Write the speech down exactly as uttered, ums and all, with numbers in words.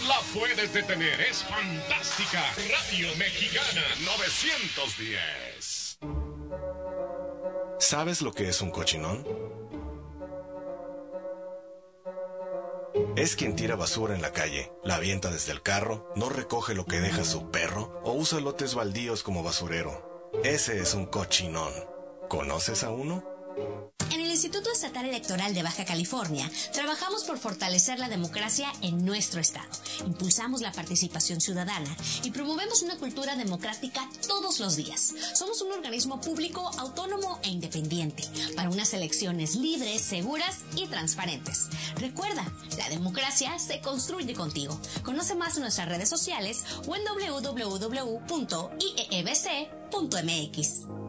la puedes detener. Es fantástica. Radio Mexicana novecientos diez. ¿Sabes lo que es un cochinón? Es quien tira basura en la calle, la avienta desde el carro, no recoge lo que deja su perro o usa lotes baldíos como basurero. Ese es un cochinón. ¿Conoces a uno? En el Instituto Estatal Electoral de Baja California, trabajamos por fortalecer la democracia en nuestro estado. Impulsamos la participación ciudadana y promovemos una cultura democrática todos los días. Somos un organismo público, autónomo e independiente para unas elecciones libres, seguras y transparentes. Recuerda, la democracia se construye contigo. Conoce más en nuestras redes sociales o en doble u doble u doble u punto i e e b c punto m x.